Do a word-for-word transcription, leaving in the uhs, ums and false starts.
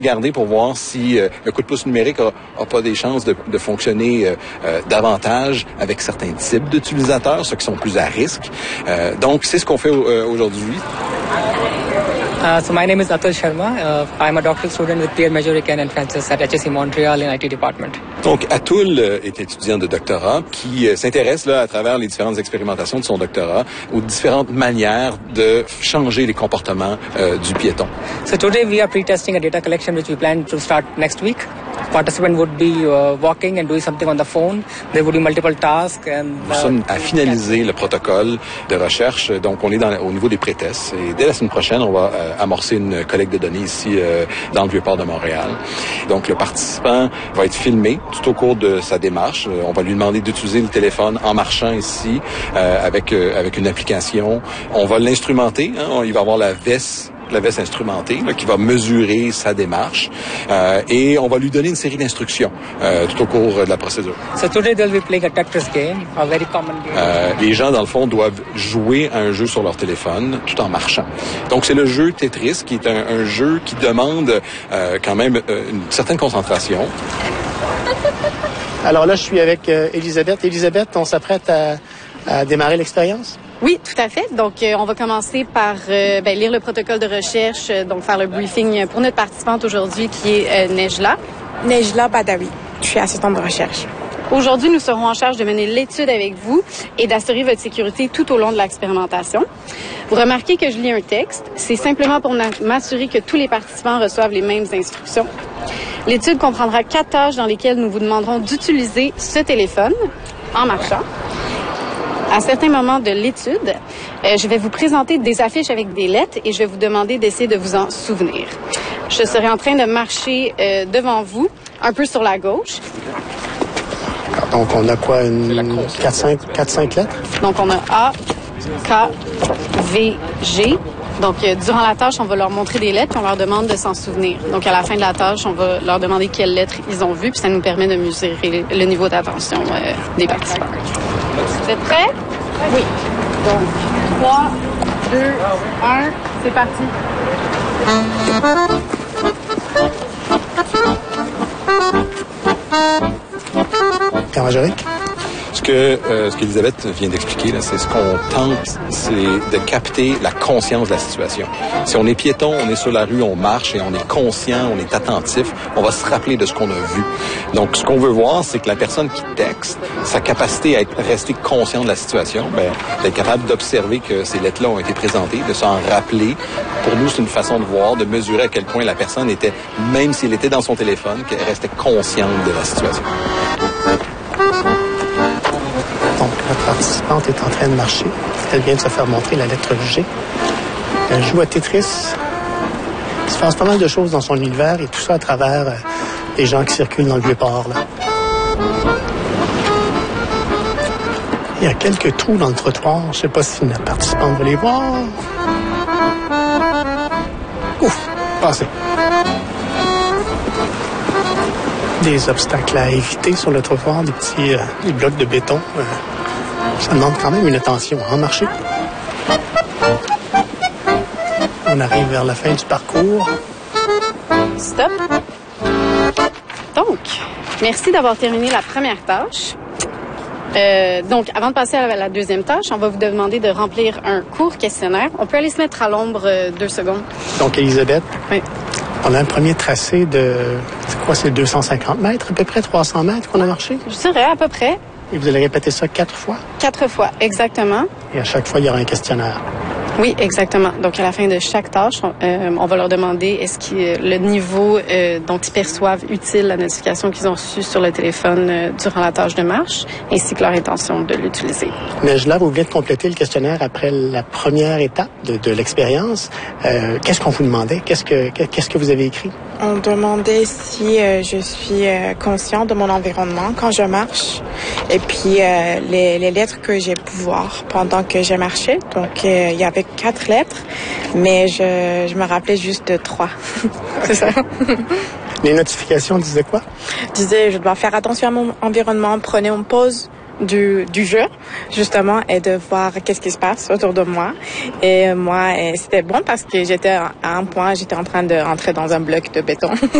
Regarder pour voir si euh, le coup de pouce numérique a, a pas des chances de, de fonctionner euh, euh, davantage avec certains types d'utilisateurs, ceux qui sont plus à risque. Euh, donc, c'est ce qu'on fait euh, aujourd'hui. Uh, so my name is Atul Sharma. Uh, I'm a doctoral student with Pierre Majorican and Francis at H S C Montreal in I T department. Donc, Atul euh, est étudiant de doctorat qui euh, s'intéresse là à travers les différentes expérimentations de son doctorat aux différentes manières de changer les comportements euh, du piéton. So today we are pre-testing a data collection which we plan to start next week. Participant would be uh, walking and doing something on the phone. There would be multiple tasks. And, uh, Nous sommes à finaliser le protocole de recherche. Donc, on est dans, au niveau des pré-tests. Et dès la semaine prochaine, on va euh, amorcer une collecte de données ici euh, dans le Vieux-Port de Montréal. Donc, le participant va être filmé tout au cours de sa démarche. Euh, on va lui demander d'utiliser le téléphone en marchant ici euh, avec euh, avec une application. On va l'instrumenter. Hein, il va avoir la veste la veste instrumentée là, qui va mesurer sa démarche euh, et on va lui donner une série d'instructions euh, tout au cours de la procédure. So today they'll be playing a Tetris game, a very common game. Euh, les gens, dans le fond, doivent jouer à un jeu sur leur téléphone tout en marchant. Donc, c'est le jeu Tetris qui est un, un jeu qui demande euh, quand même euh, une certaine concentration. Alors là, je suis avec euh, Elisabeth. Elisabeth, on s'apprête à, à démarrer l'expérience? Oui, tout à fait. Donc, euh, on va commencer par euh, ben, lire le protocole de recherche, euh, donc faire le briefing pour notre participante aujourd'hui qui est euh, Nejla. Nejla Badawi. Je suis assistante de recherche. Aujourd'hui, nous serons en charge de mener l'étude avec vous et d'assurer votre sécurité tout au long de l'expérimentation. Vous remarquez que je lis un texte. C'est simplement pour m'assurer que tous les participants reçoivent les mêmes instructions. L'étude comprendra quatre tâches dans lesquelles nous vous demanderons d'utiliser ce téléphone en marchant. À certains moments de l'étude, euh, je vais vous présenter des affiches avec des lettres et je vais vous demander d'essayer de vous en souvenir. Je serai en train de marcher euh, devant vous, un peu sur la gauche. Donc, on a quoi, une quatre cinq lettres? Donc, on a A, K, V, G. Donc, euh, durant la tâche, on va leur montrer des lettres et on leur demande de s'en souvenir. Donc, à la fin de la tâche, on va leur demander quelles lettres ils ont vues puis ça nous permet de mesurer le niveau d'attention euh, des participants. Vous êtes prêts? Oui. Donc, trois, deux, un, c'est parti. Pierre Majoric? Ce que euh, ce qu'Elisabeth vient d'expliquer, là, c'est ce qu'on tente, c'est de capter la conscience de la situation. Si on est piéton, on est sur la rue, on marche et on est conscient, on est attentif, on va se rappeler de ce qu'on a vu. Donc, ce qu'on veut voir, c'est que la personne qui texte, sa capacité à être, rester conscient de la situation, ben, d'être capable d'observer que ces lettres-là ont été présentées, de s'en rappeler. Pour nous, c'est une façon de voir, de mesurer à quel point la personne était, même si elle était dans son téléphone, qu'elle restait consciente de la situation. Donc, notre participante est en train de marcher. Elle vient de se faire montrer la lettre G. Elle joue à Tetris. Il se passe pas mal de choses dans son univers et tout ça à travers euh, les gens qui circulent dans le Vieux-Port, là. Il y a quelques trous dans le trottoir. Je ne sais pas si notre participante va les voir. Ouf! Passez. Des obstacles à éviter sur le trottoir, des petits euh, des blocs de béton. Euh, ça demande quand même une attention à en marcher. On arrive vers la fin du parcours. Stop. Donc, merci d'avoir terminé la première tâche. Euh, donc, avant de passer à la deuxième tâche, on va vous demander de remplir un court questionnaire. On peut aller se mettre à l'ombre euh, deux secondes. Donc, Elisabeth, oui. On a un premier tracé de, c'est quoi, c'est deux cent cinquante mètres, à peu près trois cents mètres qu'on a marché? Je dirais à peu près. Et vous allez répéter ça quatre fois? Quatre fois, exactement. Et à chaque fois, il y aura un questionnaire. Oui, exactement. Donc, à la fin de chaque tâche, on, euh, on va leur demander est-ce que le niveau euh, dont ils perçoivent utile la notification qu'ils ont reçue sur le téléphone euh, durant la tâche de marche, ainsi que leur intention de l'utiliser. Nejla, vous venez de compléter le questionnaire après la première étape de, de l'expérience. Euh, qu'est-ce qu'on vous demandait? Qu'est-ce que, qu'est-ce que vous avez écrit? On demandait si euh, je suis euh, conscient de mon environnement quand je marche et puis euh, les, les lettres que j'ai pu voir pendant que je marchais. Donc, euh, il y avait quatre lettres, mais je, je me rappelais juste de trois. C'est ça. Les notifications disaient quoi? Je disais, je dois faire attention à mon environnement, prenez une pause, du, du jeu, justement, et de voir qu'est-ce qui se passe autour de moi. Et moi, c'était bon parce que j'étais à un point, j'étais en train de rentrer dans un bloc de béton.